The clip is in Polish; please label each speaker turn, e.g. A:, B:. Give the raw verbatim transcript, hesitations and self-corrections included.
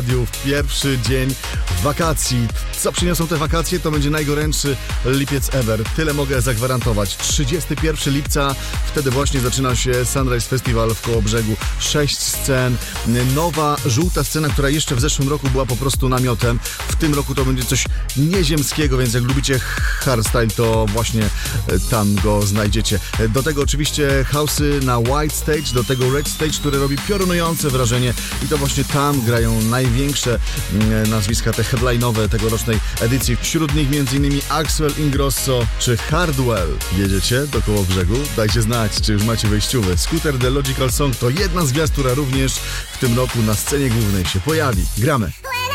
A: w pierwszy dzień wakacji. Co przyniosą te wakacje? To będzie najgorętszy lipiec ever. Tyle mogę zagwarantować. trzydziestego pierwszego lipca, wtedy właśnie zaczyna się Sunrise Festival w Kołobrzegu. Sześć scen. Nowa, żółta scena, która jeszcze w zeszłym roku była po prostu namiotem. W tym roku to będzie coś nieziemskiego, więc jak lubicie hardstyle, to właśnie tam go znajdziecie. Do tego oczywiście house'y na White Stage, do tego Red Stage, które robi piorunujące wrażenie i to właśnie tam grają największe nazwiska, te headline'owe tegorocznej edycji. Wśród nich m.in. Axwell Ingrosso czy Hardwell. Jedziecie do Kołobrzegu? Dajcie znać, czy już macie wejściowe. Scooter The Logical Song to jedna z gwiazd, która również w tym roku na scenie głównej się pojawi. Gramy!